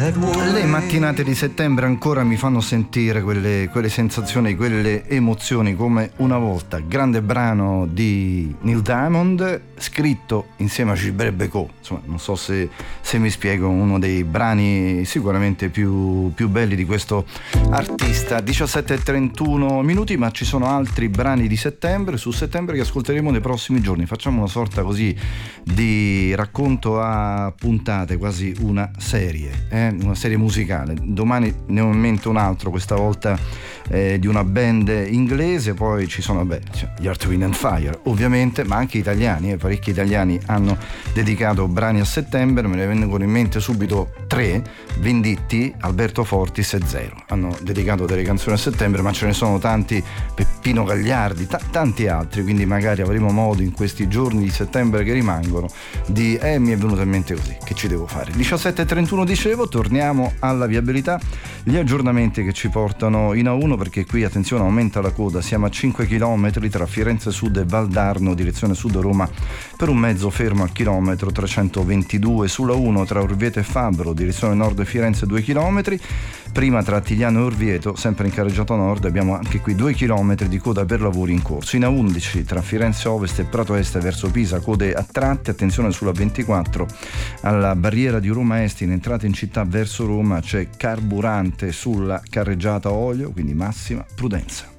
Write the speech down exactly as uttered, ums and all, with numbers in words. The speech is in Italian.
Le mattinate di settembre ancora mi fanno sentire quelle, quelle sensazioni, quelle emozioni come una volta. Grande brano di Neil Diamond, scritto insieme a Gilbert Bécaud. Insomma, non so se, se mi spiego, uno dei brani sicuramente più, più belli di questo artista. diciassette e trentuno minuti, ma ci sono altri brani di settembre, su settembre, che ascolteremo nei prossimi giorni. Facciamo una sorta così di racconto a puntate, quasi una serie, eh? Una serie musicale. Domani ne ho in mente un altro, questa volta eh, di una band inglese. Poi ci sono, beh, gli Earth, Wind and Fire ovviamente, ma anche italiani, eh? Parecchi italiani hanno dedicato brani a settembre. Me ne vengono in mente subito tre: Venditti, Alberto Fortis e Zero hanno dedicato delle canzoni a settembre, ma ce ne sono tanti, Peppino Gagliardi, t- tanti altri, quindi magari avremo modo in questi giorni di settembre che rimangono di eh mi è venuto in mente così, che ci devo fare. diciassette e trentuno dicevo, torniamo alla viabilità, gli aggiornamenti che ci portano in A uno, perché qui attenzione, aumenta la coda, siamo a cinque chilometri tra Firenze Sud e Valdarno direzione Sud Roma per un mezzo fermo al chilometro trecentoventidue, sulla uno tra Orvieto e Fabbro direzione nord Firenze due chilometri, prima tra Tigliano e Orvieto sempre in carreggiata nord abbiamo anche qui due chilometri di coda per lavori in corso. In A undici tra Firenze Ovest e Prato Est verso Pisa code a tratti, attenzione sulla ventiquattro alla barriera di Roma Est in entrata in città verso Roma c'è carburante sulla carreggiata olio, quindi massima prudenza.